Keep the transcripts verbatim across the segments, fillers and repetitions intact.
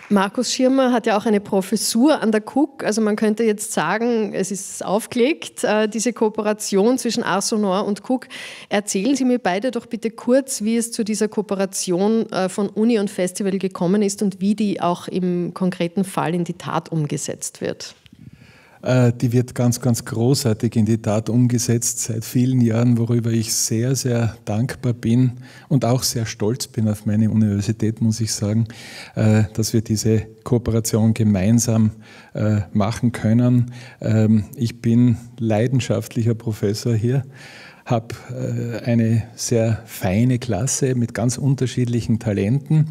Markus Schirmer hat ja auch eine Professur an der K U K. Also man könnte jetzt sagen, es ist aufgelegt, äh, diese Kooperation zwischen Ars Sonor und K U K. Erzählen Sie mir beide doch bitte kurz, wie es zu dieser Kooperation äh, von Uni und Festival gekommen ist und wie die auch im konkreten Fall in die Tat umgesetzt wird. Die wird ganz, ganz großartig in die Tat umgesetzt seit vielen Jahren, worüber ich sehr, sehr dankbar bin und auch sehr stolz bin auf meine Universität, muss ich sagen, dass wir diese Kooperation gemeinsam machen können. Ich bin leidenschaftlicher Professor hier, habe eine sehr feine Klasse mit ganz unterschiedlichen Talenten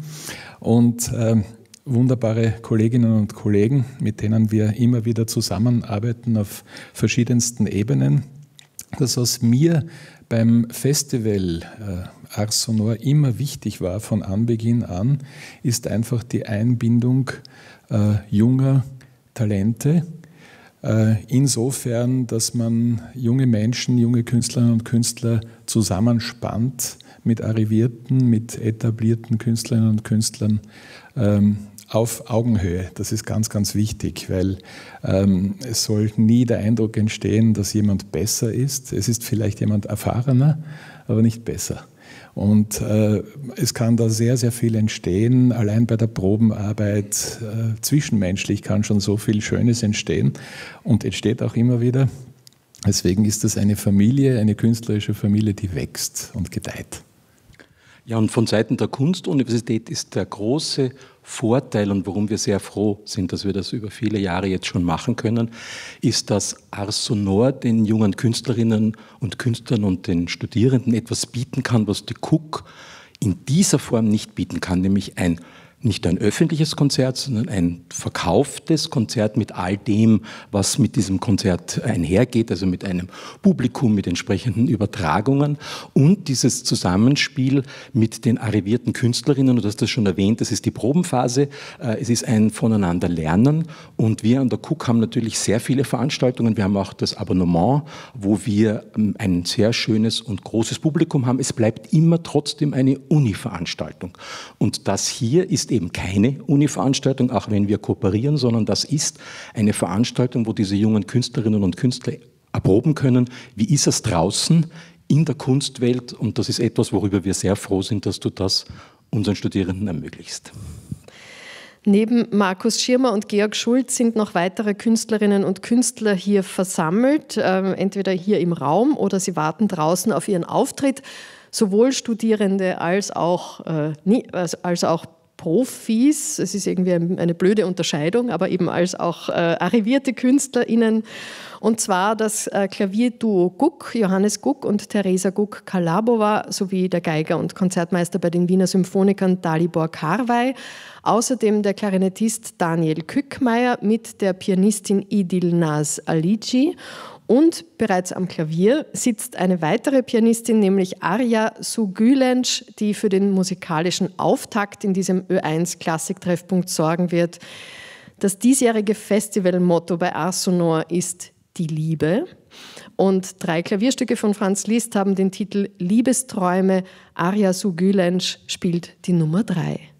und wunderbare Kolleginnen und Kollegen, mit denen wir immer wieder zusammenarbeiten auf verschiedensten Ebenen. Das, was mir beim Festival äh, Ars Sonor immer wichtig war von Anbeginn an, ist einfach die Einbindung äh, junger Talente. Äh, insofern, dass man junge Menschen, junge Künstlerinnen und Künstler zusammenspannt mit arrivierten, mit etablierten Künstlerinnen und Künstlern, ähm, auf Augenhöhe. Das ist ganz, ganz wichtig, weil ähm, es soll nie der Eindruck entstehen, dass jemand besser ist. Es ist vielleicht jemand erfahrener, aber nicht besser. Und äh, es kann da sehr, sehr viel entstehen. Allein bei der Probenarbeit, äh, zwischenmenschlich kann schon so viel Schönes entstehen und entsteht auch immer wieder. Deswegen ist das eine Familie, eine künstlerische Familie, die wächst und gedeiht. Ja, und von Seiten der Kunstuniversität ist der große Vorteil und warum wir sehr froh sind, dass wir das über viele Jahre jetzt schon machen können, ist, dass Ars Sonor den jungen Künstlerinnen und Künstlern und den Studierenden etwas bieten kann, was die K U K in dieser Form nicht bieten kann, nämlich ein nicht ein öffentliches Konzert, sondern ein verkauftes Konzert mit all dem, was mit diesem Konzert einhergeht, also mit einem Publikum, mit entsprechenden Übertragungen und dieses Zusammenspiel mit den arrivierten Künstlerinnen, du hast das schon erwähnt, das ist die Probenphase, es ist ein Voneinander lernen und wir an der K U K haben natürlich sehr viele Veranstaltungen, wir haben auch das Abonnement, wo wir ein sehr schönes und großes Publikum haben, es bleibt immer trotzdem eine Uni-Veranstaltung und das hier ist eben keine Uni-Veranstaltung, auch wenn wir kooperieren, sondern das ist eine Veranstaltung, wo diese jungen Künstlerinnen und Künstler erproben können, wie ist es draußen in der Kunstwelt und das ist etwas, worüber wir sehr froh sind, dass du das unseren Studierenden ermöglichst. Neben Markus Schirmer und Georg Schulz sind noch weitere Künstlerinnen und Künstler hier versammelt, äh, entweder hier im Raum oder sie warten draußen auf ihren Auftritt. Sowohl Studierende als auch, äh, als auch Profis, es ist irgendwie eine blöde Unterscheidung, aber eben als auch äh, arrivierte KünstlerInnen. Und zwar das äh, Klavierduo Guk, Johannes Guk und Teresa Guk-Kalabova, sowie der Geiger und Konzertmeister bei den Wiener Symphonikern Dalibor Karwei. Außerdem der Klarinettist Daniel Kückmeier mit der Pianistin Idilnaz Alici. Und bereits am Klavier sitzt eine weitere Pianistin, nämlich Arja Sugülenc, die für den musikalischen Auftakt in diesem Ö eins Klassiktreffpunkt sorgen wird. Das diesjährige Festivalmotto bei Ars Sonor ist die Liebe. Und drei Klavierstücke von Franz Liszt haben den Titel Liebesträume. Arja Sugülenc spielt die Nummer drei.